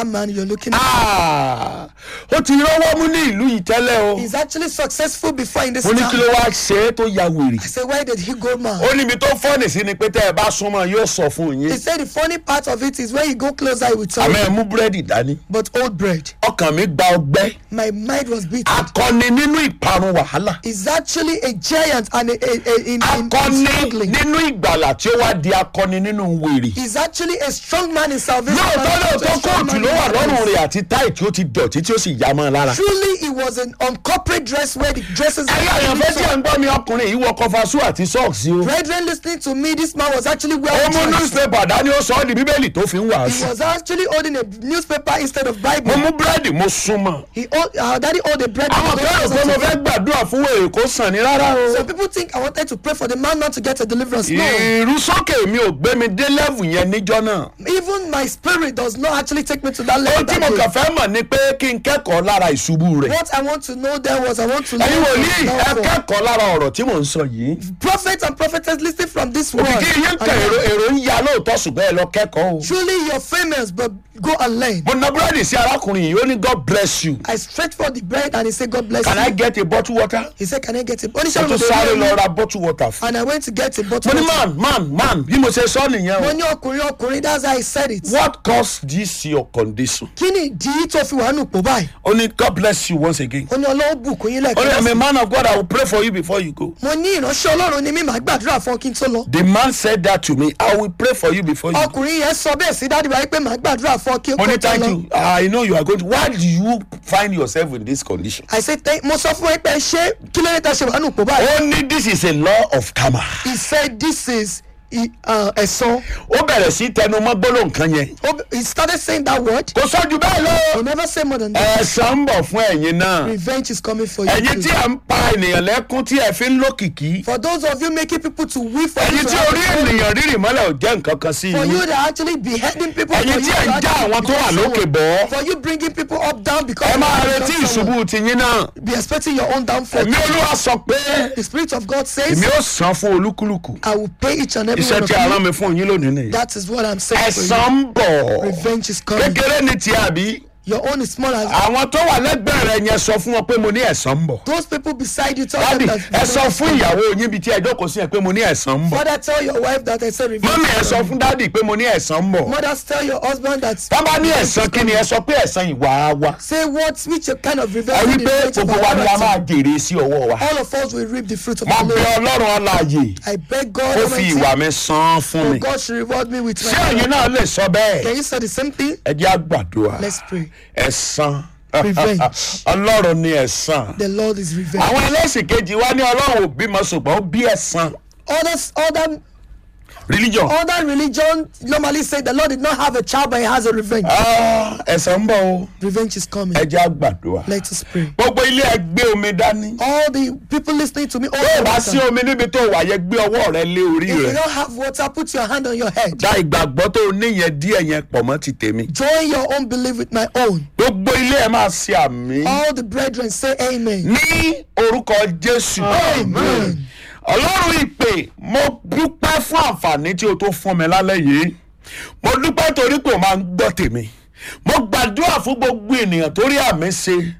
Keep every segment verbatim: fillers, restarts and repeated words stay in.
man you're looking at. Ah, ó ti rọ́wọ́ mú ní ìlú yìí tẹ́lẹ̀ o. He's actually successful before in this mo ní town. kí ló wá ṣe é tó ya wèrè. I said, where did he go, man? ó níbi tó fọ́ọ̀nì sí ni pé tẹ́ ẹ bá súnmọ́ yóò sọ fún He yín. said the funny part of it is when you go closer, he will tell àmọ́ ẹ you. mú búrẹ́dì dání. But old bread. ọkàn mi gba ọgbẹ́. My mind was beaten. akọni nínú ìparun wàhálà. He's actually a giant and a, a, a, in, in, in akọni struggling. nínú ìgbàlà tí ó wá di akọni nínú wèrè. He's actually a strong man in salvation. lóòótọ́ and also a lóòótọ́ strong kóòtù man ló in wà lọ́rùn violence. rẹ̀ àti táì tí ó ti dọ̀tí tí ó sì yá mọ́ ọ lára. Truly, it was an on corporate dress where the dresses ẹ̀yà èèyàn fẹ́ tí ẹ̀ ń gbọ́ mi ọkùnrin yìí wọ kọfasú àti sọ́ọ̀sì o. Brethren, listening to me, this man was actually ó well mú dressed. newspaper dání ó sọ ọ́ di bíbélì tó fi ń He wàásù. was actually holding a newspaper instead of mo Bible. mú búrẹ́dì mo súnmọ́. He hold, uh, daddy hold a bread. àwọn kan rò pé mo fẹ́ gbàdúrà fún wèrè kó sàn ní rárá o. Some people think I wanted to pray for the man not to get a deliverance. No. ìrúsókè mi ò gbé mi dé level yẹn níjọ́ náà. Even my spirit does not actually take me to that ohun level. tí mo that day. kàn fẹ́ mọ̀ ni pé kí n kẹ́kọ̀ọ́ lára ìṣubú rẹ̀. What I want to know there was I want to know. ẹ̀yin wòlíì what ẹ it's now for. kẹ́kọ̀ọ́ lára ọ̀rọ̀ tí mò ń sọ yìí. Prophets and prophetess listen from this word. òkìkí yín kan èrò èrò ń ya lóòótọ́ ṣùgbọ́n ẹ lọ kẹ́kọ̀ọ́ o. Truly you're famous, but go and learn. mo na búrẹ́dì sí arákùnrin yìí ó ní God bless you. I stretched for the bread and he said, God bless Can you. I get a bottle water? He said, can I get it? mo tún sáré lọ ra bottle water fún. And I went to get a bottle. mo ní of- man man man bí mo ṣe sọ nìyẹn Mo o. ní ọkùnrin ọkùnrin, that's how I said it. What caused this your condition? Kí ni ìdí tó fi wà nù pò báyìí? ó ní God bless you once again. Ó ní Ọlọ́run bùkún yín ó ní I'm a lẹ́ẹ̀kan. man of God, I will pray for you before you go. Mo ní ìránṣẹ́ Ọlọ́run ni mí màá gbàdúrà fún ọ kí n tó lọ. The man said that to me, I will pray for you before you go. Ọkùnrin yẹn sọ bẹ́ẹ̀ sí dádì wáyé pé màá gbàdúrà fún ọ kí mo ó ní tó thank lọ. you, I know you are going to. Why do you find yourself in this condition? I said thank mo sọ fún ẹ pé ṣé kí ló dé tá a ṣe wà nù pò báyìí? ó ní this is a law of karma. He said this is i- uh, ẹ̀san. ó bẹ̀rẹ̀ sí tẹnumọ́ gbólóhùn kan yẹn. Ó- He started saying that word. kò sọ jù bẹ́ẹ̀ He lọ. never say more than that. ẹ̀san ń bọ̀ fún ẹ̀yin náà. Revenge is coming for you. ẹ̀yin tí too. à ń pa ènìyàn lẹ́kún tí ẹ fi ń lókìkí. For those of you making people to weep for you ẹ̀yin to tí have orí a story. ènìyàn rírì mọ́lẹ̀ ò jẹ́ nǹkan kan sí For i. you that actually beheading people. For ẹ̀yin you tí ẹ̀ ń that já actually àwọn tó wà become lókè someone. bọ́. For you bringing people up down because ẹ you máa have retí become someone. ìṣubú tiyín náà. Be expecting your own downfall. ẹ̀mí olúwa sọ pé The Spirit of God says, èmi ó san fún olúkúlùkù. I will pay each and every iṣẹ́ one of tí a rán you. mi fún yín lónìí nìyí. That is what I'm saying for you. ẹ̀san ń bọ̀. Revenge is coming. kékeré ní ti àbí. Your own is small as àwọn tó wà lẹ́gbẹ̀ẹ́ rẹ̀ yẹn sọ fún wọn pé mo ní ẹ̀san ń bọ̀. those people beside you. Tell dádì them ẹ that. sọ fún ìyàwó yín bíi tí ẹ jókòó sí ẹ pé mo ní ẹ̀san ń bọ̀. Father, tell your wife that I say revenge. mọ́mí ẹ is sọ coming. fún dádì pé mo ní ẹ̀san ń bọ̀. Mothers, tell your husband that. tábà ní ẹ̀san kí ni ẹ sọ pé ẹ̀san ìwà wa. Say what which kind of ẹ revenge. wí is the pé revenge of gbogbo our wa ni a character? máa jèrè sí ọwọ́ wa. All of us will reap the fruit of mo the bẹ Lord. ọlọ́run alààyè I beg God ó fi Almighty, ìwà mi san fún for mi. God should reward me with ṣé my ẹ̀yin náà lè sọ bẹ́ẹ̀. Can you say the same thing? ẹ jẹ́ àgbàdua. Let's pray. ẹ̀san Revenge. ọlọ́run ni ẹ̀san. The Lord is revenge. àwọn ẹlẹ́sìn kejì wa ní ọlọ́run ò bímọ ṣùgbọ́n ó bí ẹ̀san. Others, other, religion. other religion normally say the Lord did not have a child, but He has a revenge. Ah, ẹ̀san ń bọ̀ o. Revenge is coming. ẹ jẹ́ àgbàdua. Let us pray. gbogbo ilé ẹ gbé omi dání. All the people listening to me, all tó o the bá sí water. omi níbi tó wà yẹ gbé ọwọ́ rẹ lé orí If you rẹ. don't have water, put your hand on your head. da ìgbàgbọ́ tó o níyẹn díẹ̀ yẹn pọ̀ mọ́ ti tèmi. Join your own belief with my own. gbogbo ilé ẹ máa ṣe àmì. All the brethren say amen. ní orúkọ Jésù. Amen. ọlọ́run ìpè mo dúpẹ́ fún àǹfààní tí o tó fún mi lálẹ́ yìí. mo dúpẹ́ torí pé o máa ń gbọ́ tèmi. mo gbàdúrà fún gbogbo ènìyàn tó rí àmì ṣe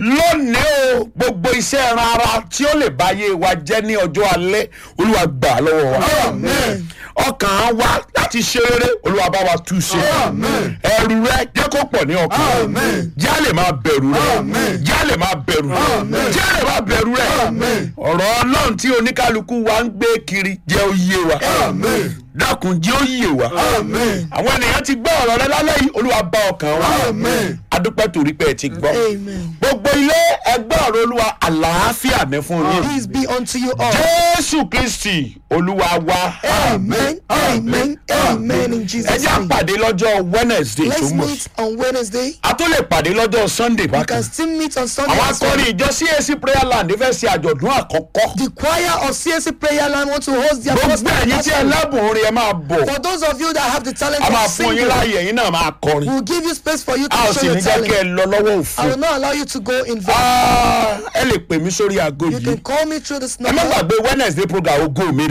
lónìí o gbogbo iṣẹ́ ẹran ara tí ó lè báyé wa jẹ́ ní ọjọ́ alẹ́ Olúwa gbà lọ́wọ́ wa. Amen. ọkàn wa láti ṣe rere Olúwa bá wa tú ṣe. Amen. ẹ̀rù rẹ jẹ́ kó pọ̀ ní ọkàn. Amen. jẹ́ a lè máa bẹ̀rù rẹ. Amen. jẹ́ a lè máa bẹ̀rù rẹ. Amen. jẹ́ a lè máa bẹ̀rù rẹ. Amen. ọ̀rọ̀ Ọlọ́run tí oníkálukú wa ń gbé kiri jẹ́ ó yé wa. Amen. dákun jẹ́ ó yé wa. Amen. àwọn ènìyàn ti gbọ́ ọ̀rọ̀ rẹ lálẹ́ yìí Olúwa bá ọkàn wa. Amen. adúpẹ́ torí pé ẹ ti gbọ́. Amen. gbogbo ilé ẹgbẹ́ ọ̀rọ̀ Olúwa àlàáfíà ní fún yín. Peace be unto you all. Jésù Kristi Olúwa wa. Amen. Amen. Amen. In ẹ Jesus' jẹ́ name. àpàdé lọ́jọ́ Wednesday tó Let's ń bọ̀. meet on Wednesday. a tó lè pàdé lọ́jọ́ Sunday You bákan. can still meet on Sunday. àwọn as well. akọrin ìjọ C A C Prayer Land fẹ́ ṣe àjọ̀dún àkọ́kọ́. The choir of C A C Prayer Land want to host their first gbogbo ẹ̀yin tí ẹ anniversary. lẹ́bùn orin ẹ máa bọ̀. For those of you that have the talent a máa of fún yín singing, láàyè ẹ̀yin náà máa kọrin. we'll give you space for you to a ò show sì your ní jẹ́ kí ẹ talent. lọ lọ́wọ́ I òfin. will not allow you to go in vain. Ah, ẹ lè pè mí sórí aago You yìí. can call me through this ẹ má number. gbàgbé Wednesday program Ògo Mi.